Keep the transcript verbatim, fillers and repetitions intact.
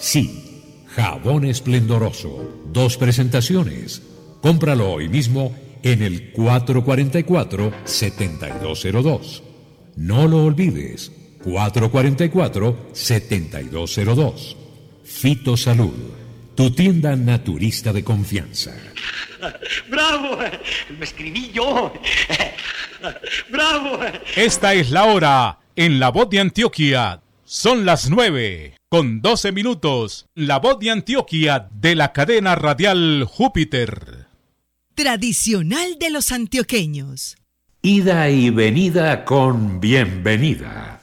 Sí, jabón esplendoroso. Dos presentaciones. Cómpralo hoy mismo en el cuatro cuatro cuatro, siete dos cero dos. No lo olvides, cuatro cuatro cuatro, siete dos cero dos. Fitosalud, tu tienda naturista de confianza. ¡Bravo! ¡Lo escribí yo! ¡Bravo! Esta es la hora en La Voz de Antioquia. Son las nueve con doce minutos. La Voz de Antioquia de la cadena radial Júpiter. Tradicional de los antioqueños. Ida y venida con bienvenida.